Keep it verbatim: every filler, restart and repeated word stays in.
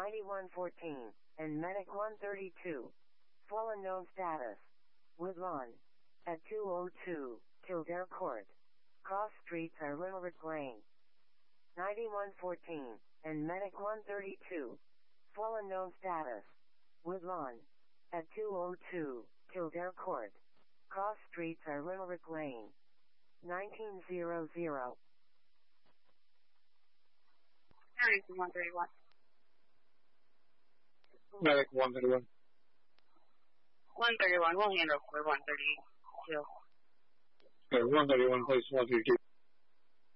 ninety-one fourteen, and Medic one thirty-two. Full unknown status. Woodlawn. At two oh two, Kildare Court. Cross streets are Limerick Lane. ninety-one fourteen, and Medic one thirty-two. Full unknown status. Woodlawn. At two oh two, Kildare Court. Cross streets are Limerick Lane. nineteen hundred. one thirty-one. Medic one thirty-one. one thirty-one, we'll handle for one thirty-two. Okay, one thirty-one, place one thirty-two.